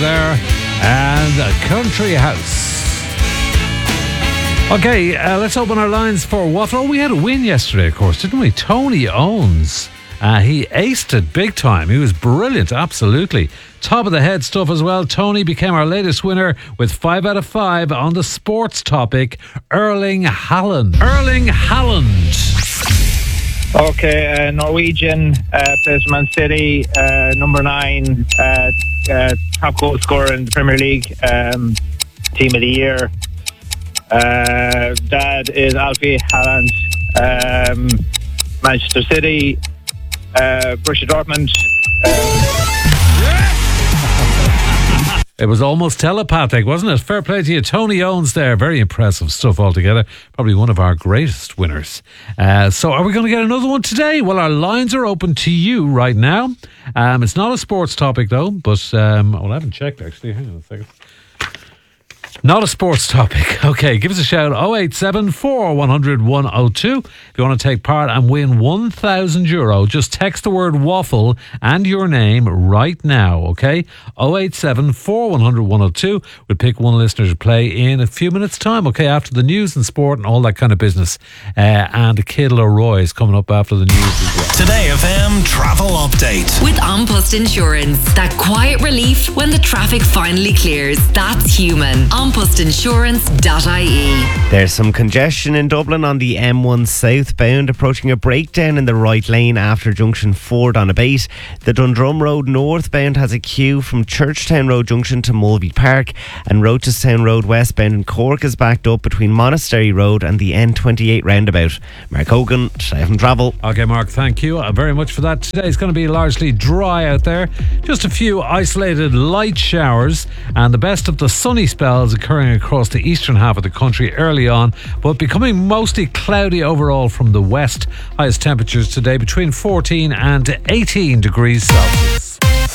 there and a Country House. Okay, let's open our lines for Waffle. We had a win yesterday, of course, didn't we? Tony Owens. He aced it big time. He was brilliant, absolutely. Top of the head stuff as well. Tony became our latest winner with 5 out of 5 on the sports topic. Erling Haaland. Erling Haaland. Okay, Norwegian, plays for Man City, number 9, top goal scorer in the Premier League, team of the year. Dad is Alfie Haaland, Manchester City, Borussia Dortmund. It was almost telepathic, wasn't it? Fair play to you. Tony Owens there. Very impressive stuff altogether. Probably one of our greatest winners. So are we going to get another one today? Well, our lines are open to you right now. It's not a sports topic though, but well, I haven't checked actually. Hang on a second. Not a sports topic. Okay, give us a shout. 087 100 102. If you want to take part and win €1,000, just text the word waffle and your name right now, okay? 087 100 102. We'll pick one listener to play in a few minutes' time, okay? After the news and sport and all that kind of business. And the Kid Leroy is coming up after the news as well. Today FM travel update. With An Post Insurance. That quiet relief when the traffic finally clears. That's human. AnPostInsurance.ie. There's some congestion in Dublin on the M1 southbound, approaching a breakdown in the right lane after junction 4 Donabate. The Dundrum Road northbound has a queue from Churchtown Road junction to Mulvey Park, and Rochestown Road westbound in Cork is backed up between Monastery Road and the N28 roundabout. Mark Hogan, Today FM Travel. Okay, Mark, thank you very much for that. Today's going to be largely dry out there. Just a few isolated light showers, and the best of the sunny spells occurring across the eastern half of the country early on, but becoming mostly cloudy overall from the west. Highest temperatures today between 14 and 18 degrees Celsius.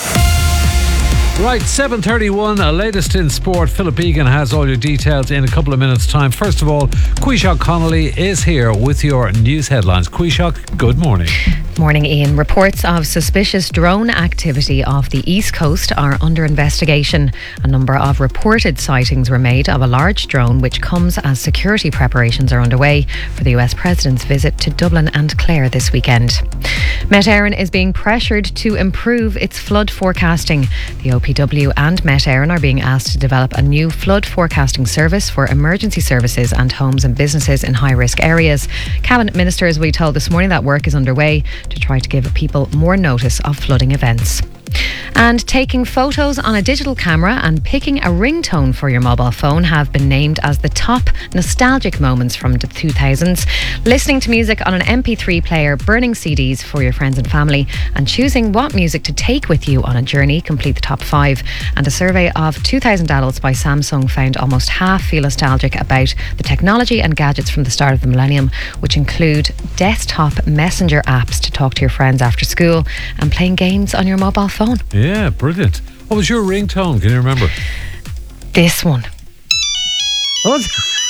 Right, 7:31, latest in sport. Philip Egan has all your details in a couple of minutes' time. First of all, Quishak Connolly is here with your news headlines. Quishak, good morning. Morning, Ian. Reports of suspicious drone activity off the east coast are under investigation. A number of reported sightings were made of a large drone, which comes as security preparations are underway for the US President's visit to Dublin and Clare this weekend. Met Éireann is being pressured to improve its flood forecasting. The OPW and Met Éireann are being asked to develop a new flood forecasting service for emergency services and homes and businesses in high-risk areas. Cabinet ministers, we told this morning, that work is underway to try to give people more notice of flooding events. And taking photos on a digital camera and picking a ringtone for your mobile phone have been named as the top nostalgic moments from the 2000s. Listening to music on an MP3 player, burning CDs for your friends and family, and choosing what music to take with you on a journey complete the top 5. And a survey of 2,000 adults by Samsung found almost half feel nostalgic about the technology and gadgets from the start of the millennium, which include desktop messenger apps to talk to your friends after school and playing games on your mobile phone. Yeah, brilliant. What was your ringtone? Can you remember? This one. What?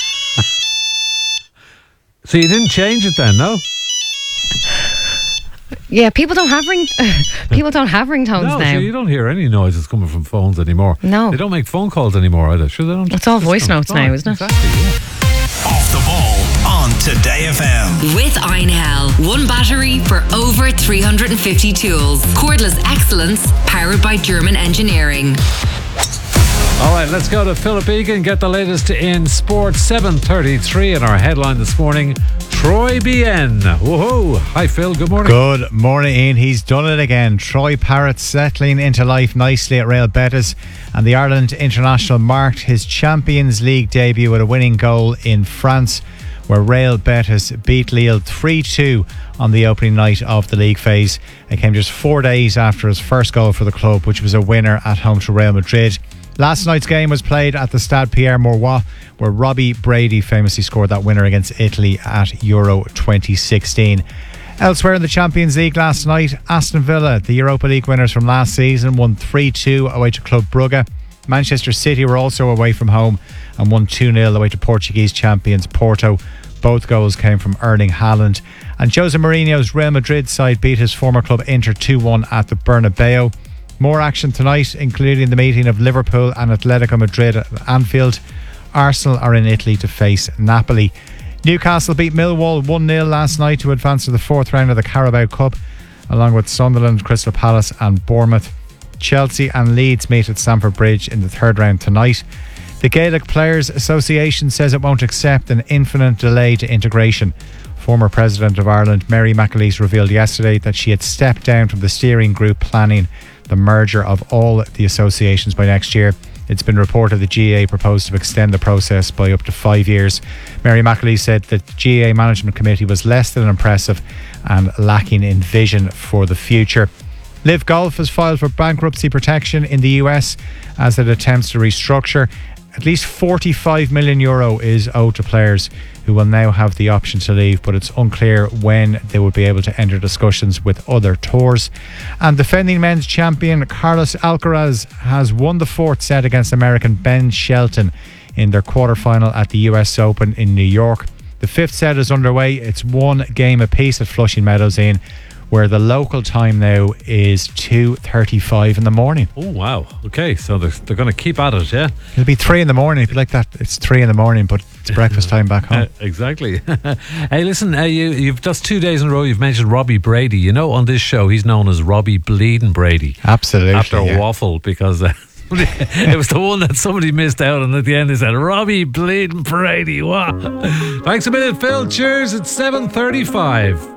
So you didn't change it then, no? Yeah, people don't have ringtones no, now. So you don't hear any noises coming from phones anymore. No. They don't make phone calls anymore either. Sure, they don't. It's all voice notes now, isn't it? Exactly, yeah. Off the ball on Today FM. With Einhell. One battery for over 350 tools. Cordless excellence powered by German engineering. All right, let's go to Philip Egan, get the latest in sport. 7:33 in our headline this morning. Troy Bien. Whoa. Hi, Phil. Good morning. Good morning, Ian. He's done it again. Troy Parrott settling into life nicely at Real Betis, and the Ireland international marked his Champions League debut with a winning goal in France, where Real Betis beat Lille 3-2 on the opening night of the league phase. It came just 4 days after his first goal for the club, which was a winner at home to Real Madrid. Last night's game was played at the Stade Pierre-Mauroy, where Robbie Brady famously scored that winner against Italy at Euro 2016. Elsewhere in the Champions League last night, Aston Villa, the Europa League winners from last season, won 3-2 away to Club Brugge. Manchester City were also away from home and won 2-0 away to Portuguese champions Porto. Both goals came from Erling Haaland. And Jose Mourinho's Real Madrid side beat his former club Inter 2-1 at the Bernabeu. More action tonight, including the meeting of Liverpool and Atletico Madrid at Anfield. Arsenal are in Italy to face Napoli. Newcastle beat Millwall 1-0 last night to advance to the fourth round of the Carabao Cup, along with Sunderland, Crystal Palace and Bournemouth. Chelsea and Leeds meet at Stamford Bridge in the third round tonight. The Gaelic Players Association says it won't accept an infinite delay to integration. Former President of Ireland, Mary McAleese, revealed yesterday that she had stepped down from the steering group planning the merger of all the associations by next year. It's been reported the GAA proposed to extend the process by up to 5 years. Mary McAleese said that the GAA Management Committee was less than impressive and lacking in vision for the future. Liv Golf has filed for bankruptcy protection in the US as it attempts to restructure. At least €45 million is owed to players who will now have the option to leave, but it's unclear when they will be able to enter discussions with other tours. And defending men's champion Carlos Alcaraz has won the fourth set against American Ben Shelton in their quarterfinal at the US Open in New York. The fifth set is underway. It's one game apiece at Flushing Meadows Inn, where the local time now is 2:35 in the morning. Oh, wow. Okay, so they're going to keep at it, yeah? It'll be 3 in the morning. If you like that, it's 3 in the morning, but it's breakfast time back home. Exactly. Hey, listen, you've just 2 days in a row you've mentioned Robbie Brady. You know, on this show, he's known as Robbie Bleeding Brady. Absolutely. After Waffle, because... it was the one that somebody missed out on. At the end they said Robbie Bleeding Brady. What? Thanks a minute, Phil. Cheers. It's 7:35.